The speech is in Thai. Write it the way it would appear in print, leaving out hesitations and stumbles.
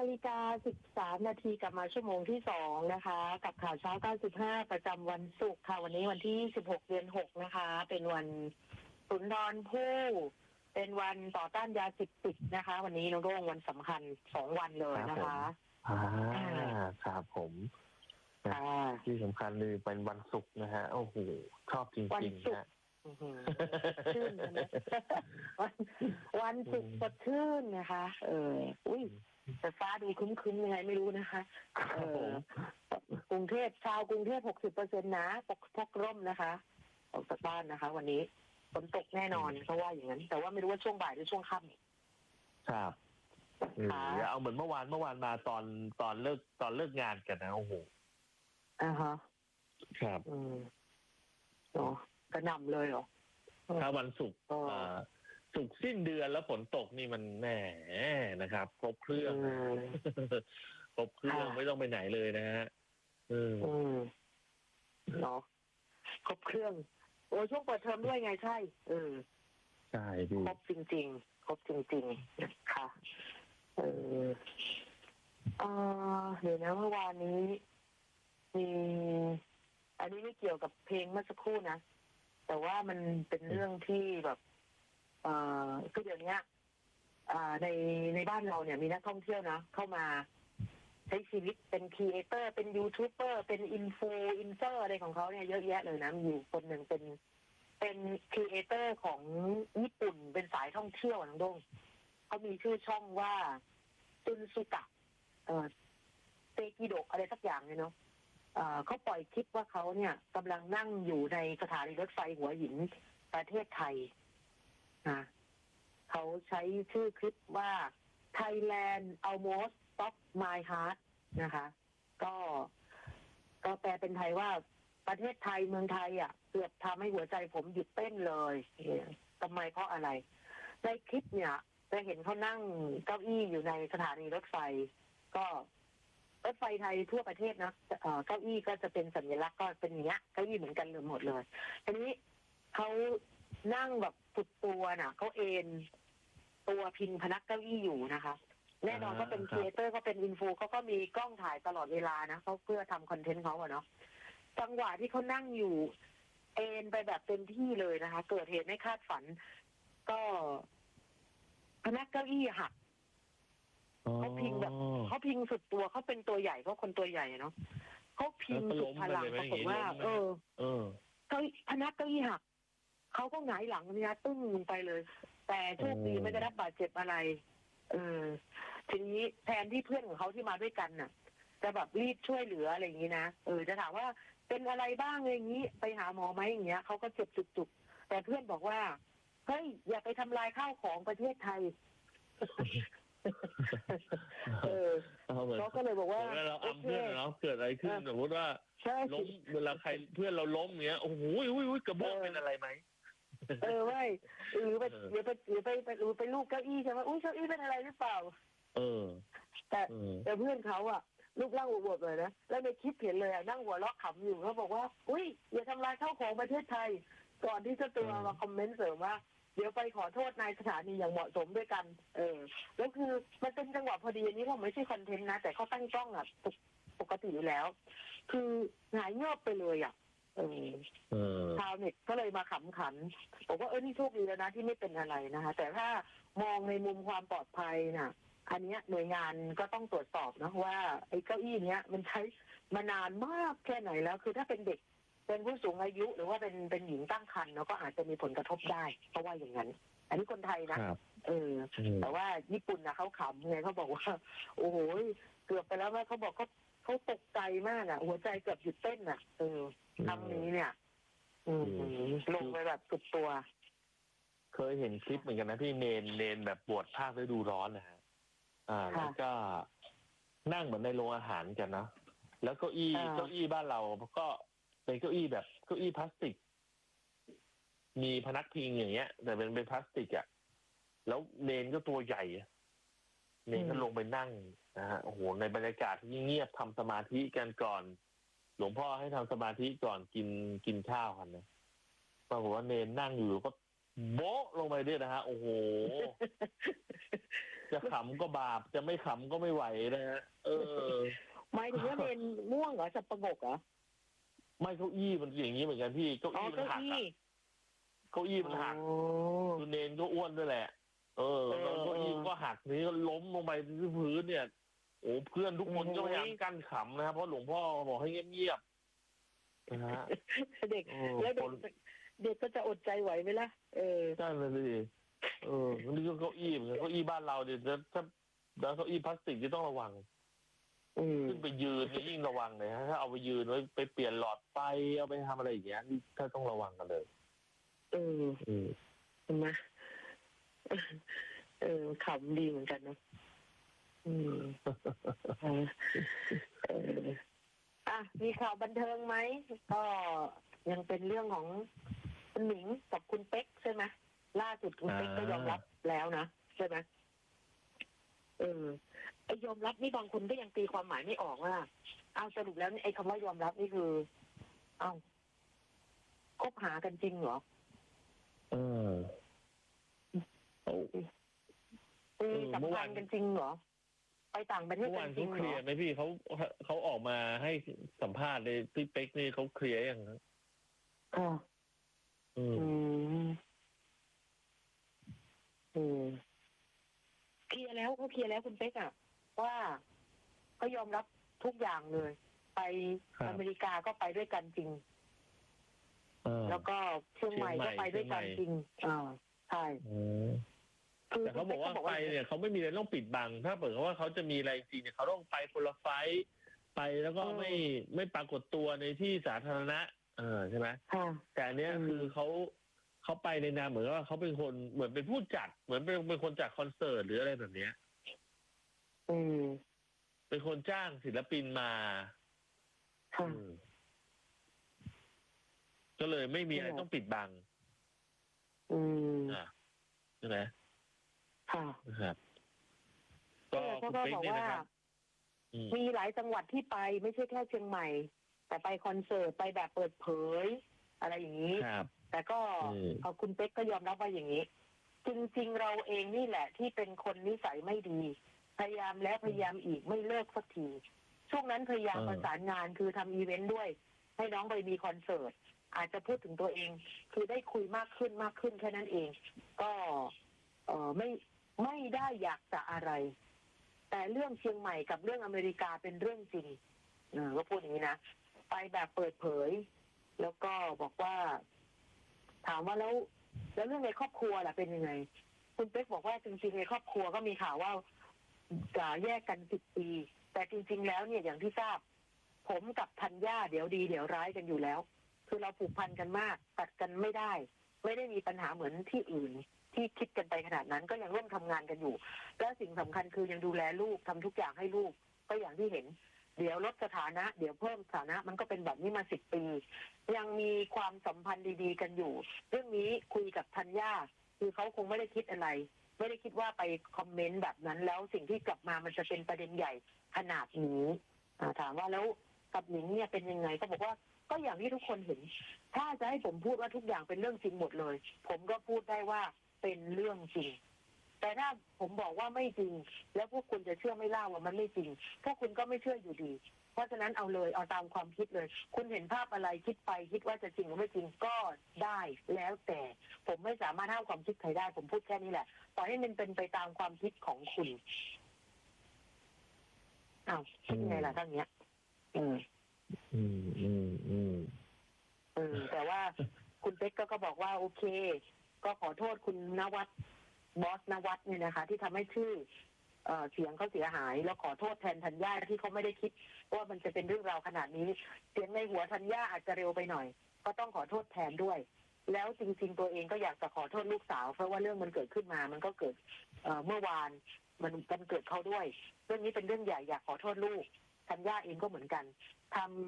15:13 นาทีกลับมาชั่วโมงที่2นะคะกับข่าวเช้า95ประจำวันศุกร์ค่ะวันนี้วันที่16 เดือน 6นะคะเป็นวันสุนทรภู่เป็นวันต่อต้านยาเสพติดนะคะวันนี้น้องโด่งวันสำคัญ2 วันเลยนะคะครับผมที่สำคัญเลยเป็นวันศุกร์นะฮะโอ้โหชอบจริงๆนะชื่นนะวันศุกร์สดชื่นนะคะอุ้ยแต่ฟ้าดูครึ้มๆยังไงไม่รู้นะคะกรุงเทพชาวกรุงเทพ 60% นะพกร่มนะคะออกจากบ้านนะคะวันนี้ฝนตกแน่นอนเพราะว่าอย่างนั้นแต่ว่าไม่รู้ว่าช่วงบ่ายหรือช่วงค่ำครับอย่าเอาเหมือนเมื่อวานมาตอนเลิกงานกันนะโอ้โหครับกระหน่ำเลยเหรอถ้าวันศุกร์ศุกร์สิ้นเดือนแล้วฝนตกนี่มันแหมนะครับครบเครื่องไม่ต้องไปไหนเลยนะฮะเนาะครบเครื่องโอ้ช่วงเปิดเทอมด้วยไงใช่ใช่ดิครบจริงๆครบจริงๆค่ะเดี๋ยวนะเมื่อวานนี้มีอันนี้ไม่เกี่ยวกับเพลงเมื่อสักครู่นะแต่ว่ามันเป็นเรื่องที่แบบคือเดี๋ยวนี้ในบ้านเราเนี่ยมีนักท่องเที่ยวนะเข้ามาใช้ชีวิตเป็นครีเอเตอร์เป็นยูทูบเบอร์เป็นอินเซอร์อะไรของเขาเนี่ยเยอะแยะเลยนะมีอยู่คนหนึ่งเป็นครีเอเตอร์ของญี่ปุ่นเป็นสายท่องเที่ยวน้องดงเขามีชื่อช่องว่าตุนสุกะเตกิโดะอะไรสักอย่างเนี่ยเนาะเขาปล่อยคลิปว่าเขาเนี่ยกำลังนั่งอยู่ในสถานีรถไฟหัวหินประเทศไทยนะเขาใช้ชื่อคลิปว่า Thailand almost stop my heart นะคะก็แปลเป็นไทยว่าประเทศไทยเมืองไทยเกือบทำให้หัวใจผมหยุดเต้นเลยทำไมเพราะอะไรในคลิปเนี่ยจะเห็นเขานั่งเก้าอี้อยู่ในสถานีรถไฟก็รถไฟไทยทั่วประเทศนะเก้าอี้ก็จะเป็นสัญลักษณ์ก็เป็นอย่างเงี้ยเก้าอี้เหมือนกันเลยหมดเลยทีนี้เขานั่งแบบสุดตัวน่ะเขาเอนตัวพิงพนักเก้าอี้อยู่นะคะแน่นอนก็เป็นครีเอเตอร์ก็เป็นอินฟูเขาก็มีกล้องถ่ายตลอดเวลานะเขาเพื่อทำคอนเทนต์เขาเนาะจังหวะที่เขานั่งอยู่เอนไปแบบเต็มที่เลยนะคะเกิดเหตุไม่คาดฝันก็พนักเก้าอี้หักเขาพิงแบบเขาพิงสุดตัวเขาเป็นตัวใหญ่เขาคนตัวใหญ่เนาะเขาพิงสุดพลังปรากฏว่าเขาพนักเก้าอี้หักเขาก็หงายหลังเนี่ยตึ้งลงไปเลยแต่โชคดีไม่ได้รับบาดเจ็บอะไรทีนี้แทนที่เพื่อนของเขาที่มาด้วยกันน่ะจะแบบรีบช่วยเหลืออะไรอย่างนี้นะจะถามว่าเป็นอะไรบ้างอะไรอย่างนี้ไปหาหมอไหมอย่างเงี้ยเขาก็เจ็บจุกๆแต่เพื่อนบอกว่าเฮ้ยอย่าไปทำลายข้าวของประเทศไทยเขาก็เลยบอกว่าเราอ้ำเพื่อนเนาะเกิดอะไรขึ้นสมมติว่าล้มเวลาใครเพื่อนเราล้มเงี้ยโอ้โหกระเบื้องเป็นอะไรไหมไม่หรือไปลูกเก้าอี้ใช่ไหมอุ้ยเก้าอี้เป็นอะไรหรือเปล่าแต่เพื่อนเขาลูกเล่าอวดเลยนะแล้วในคลิปเห็นเลยนั่งหัวเราะขำอยู่เขาบอกว่าอุ้ยอย่าทำลายข้าวของประเทศไทยก่อนที่จะตัวมาคอมเมนต์เสริมว่าเดี๋ยวไปขอโทษนายสถานีอย่างเหมาะสมด้วยกันแล้วคือมันเป็นจังหวะพอดีอันนี้เราไม่ใช่คอนเทนต์นะแต่เขาตั้งกล้องปกติอยู่แล้วคือหายเงียบไปเลยชาวเน็ตก็เลยมาขำขันบอกว่านี่โชคดีแล้วนะที่ไม่เป็นอะไรนะคะแต่ถ้ามองในมุมความปลอดภัยน่ะอันนี้หน่วยงานก็ต้องตรวจสอบนะว่าไอ้เก้าอี้เนี้ยมันใช้มานานมากแค่ไหนแล้วคือถ้าเป็นเด็กเป็นผู้สูงอายุหรือว่าเป็นหญิงตั้งครรภ์เนาะก็อาจจะมีผลกระทบได้เพราะว่าอย่างนั้นอันนี้คนไทยนะแต่ว่าญี่ปุ่นนะเขาขำไงเขาบอกว่าโอ้โหเกือบไปแล้วว่าเขาบอกเขาตกใจมากหัวใจเกือบหยุดเต้นคำนี้เนี่ยลงไปแบบสุดตัวเคยเห็นคลิปเหมือนกันนะพี่เนนแบบบวชภาคฤดูร้อนนะฮะแล้วก็นั่งเหมือนในโรงอาหารกันนะแล้วเก้าอี้บ้านเราก็เป็นเก้าอี้แบบเก้าอี้พลาสติกมีพนักพิงอย่างเงี้ยแต่เป็นพลาสติกแล้วเนนก็ตัวใหญ่เนนก็ลงไปนั่งนะฮะโอ้โหในบรรยากาศที่เงียบทำสมาธิกันก่อนหลวงพ่อให้ทำสมาธิก่อนกินข้าวกันนะปรากฏว่าเนนนั่งอยู่ก็โบ๊ะลงไปด้วยนะฮะโอ้โหใจจะขำก็บาปจะไม่ขำก็ไม่ไหวนะฮะหมายถึงว่าเนนม่วงเหรอสับประงกเหรอไม่เก้าอี้มันอย่างนี้เหมือนกันพี่เก้าอี้มันหักเก้าอี้มันหักคือเนนก็อ้วนด้วยแหละแล้วเก้าอี้ก็หักนี้ก็ล้มลงไปที่พื้นเนี่ยโอ้เพื่อนทุกคนก็พยายามกั้นขำนะครับเพราะหลวงพ่อบอกให้เงียบๆนะฮะเด็กแล้วเด็กก็จะอดใจไหวไหมล่ะใช่เลยดินี่ก็เก้าอี้เหมือนเก้าอี้บ้านเราเดี๋ยวถ้าแล้วเก้าอี้พลาสติกที่ต้องระวังขึ้นไปยืนนี่ยิ่งระวังเลยฮะถ้าเอาไปยืนไว้ไปเปลี่ยนหลอดไฟเอาไปทำอะไรอย่างเงี้ยนี่ถ้าต้องระวังกันเลยเห็นไหมขำดีเหมือนกันนะมีข่าวบันเทิงไหมก็ยังเป็นเรื่องของคุณหนิงกับคุณเป๊กใช่ไหมล่าสุดคุณเป๊กก็ยอมรับแล้วนะใช่ไหมไอ้ยอมรับนี่บางคนก็ยังตีความหมายไม่ออกว่าเอาสรุปแล้วไอ้คำว่ายอมรับนี่คือคบหากันจริงเหรอสัมพันธ์กันจริงเหรอไปต่างประเทศกันจริงเหรอเคลียร์ไหมพี่เขาออกมาให้สัมภาษณ์ในพี่เป๊กนี่เขาเคลียร์ยังครับเคลียร์แล้วเขาเคลียร์แล้วคุณเป๊กว่าก็ยอมรับทุกอย่างเลยไปอเมริกาก็ไปด้วยกันจริงแล้วก็เชียงใหม่ก็ไปด้วยกันจริงใช่แต่เขาบอกว่าไปเนี่ยเขาไม่มีอะไรต้องปิดบังถ้าเปิดว่าเขาจะมีอะไรจริงเนี่ยเขาต้องไปคนละไฟล์ไปแล้วก็ไม่ปรากฏตัวในที่สาธารณะใช่ไหมแต่อันนี้คือเขาไปในนามเหมือนว่าเขาเป็นคนเหมือนเป็นผู้จัดเหมือนเป็นคนจัดคอนเสิร์ตหรืออะไรแบบเนี้ยเป็นคนจ้างศิลปินมาก็เลยไม่มีอะไรต้องปิดบังใช่ไหมครับก็คุณเป๊กนี่นะครับมีหลายจังหวัดที่ไปไม่ใช่แค่เชียงใหม่แต่ไปคอนเสิร์ตไปแบบเปิดเผยอะไรอย่างนี้แต่ก็คุณเป๊กก็ยอมรับว่าอย่างนี้จริงๆเราเองนี่แหละที่เป็นคนนิสัยไม่ดีพยายามแล้วพยายามอีกไม่เลิกสักทีช่วงนั้นพยายามประสานงานคือทำอีเวนต์ด้วยให้น้องไปมีคอนเสิร์ตอาจจะพูดถึงตัวเองคือได้คุยมากขึ้นแค่นั้นเองก็ไม่ได้อยากจะอะไรแต่เรื่องเชียงใหม่กับเรื่องอเมริกาเป็นเรื่องจริงก็พูดอย่างนี้นะไปแบบเปิดเผยแล้วก็บอกว่าถามว่าแล้วเรื่องในครอบครัวล่ะเป็นยังไงคุณเป๊กบอกว่าจริงๆในครอบครัวก็มีข่าวว่าจะแยกกัน10 ปีแต่จริงๆแล้วเนี่ยอย่างที่ทราบผมกับธัญญาเดี๋ยวดีเดี๋ยวร้ายกันอยู่แล้วคือเราผูกพันกันมากตัดกันไม่ได้มีปัญหาเหมือนที่อื่นที่คิดกันไปขนาดนั้นก็ยังร่วมทำงานกันอยู่และสิ่งสำคัญคือยังดูแลลูกทำทุกอย่างให้ลูกก็อย่างที่เห็นเดี๋ยวลดสถานะเดี๋ยวเพิ่มสถานะมันก็เป็นแบบนี้มา10 ปียังมีความสัมพันธ์ดีๆกันอยู่เรื่องนี้คุยกับธัญญาคือเขาคงไม่ได้คิดอะไรไม่ได้คิดว่าไปคอมเมนต์แบบนั้นแล้วสิ่งที่กลับมามันจะเป็นประเด็นใหญ่ขนาดนี้ถามว่าแล้วกับหนิงเนี่ยเป็นยังไงก็บอกว่าก็อย่างที่ทุกคนเห็นถ้าจะให้ผมพูดว่าทุกอย่างเป็นเรื่องจริงหมดเลยผมก็พูดได้ว่าเป็นเรื่องจริงแต่ถ้าผมบอกว่าไม่จริงแล้วพวกคุณจะเชื่อไม่ล่าว่ามันไม่จริงพวกคุณก็ไม่เชื่ออยู่ดีเพราะฉะนั้นเอาเลยเอาตามความคิดเลยคุณเห็นภาพอะไรคิดไปคิดว่าจะจริงหรือไม่จริงก็ได้แล้วแต่ผมไม่สามารถห้ามความคิดใครได้ผมพูดแค่นี้แหละปล่อยให้มันเป็นไปตามความคิดของคุณคิดยังไงล่ะทั้งเนี้ยแต่ว่าคุณเป๊กก็บอกว่าโอเคก็ขอโทษคุณนวัดบอสนวัดเนี่ยนะคะที่ทำให้ชื่อเสียงเขาเสียหายแล้วขอโทษแทนธัญญาที่เขาไม่ได้คิดว่ามันจะเป็นเรื่องราวขนาดนี้เสียงในหัวธัญญาอาจจะเร็วไปหน่อยก็ต้องขอโทษแทนด้วยแล้วจริงๆตัวเองก็อยากจะขอโทษลูกสาวเพราะว่าเรื่องมันเกิดขึ้นมามันก็เกิดเมื่อวานมันเกิดเขาด้วยเรื่องนี้เป็นเรื่องใหญ่อยากขอโทษลูกธัญญาเองก็เหมือนกันทำ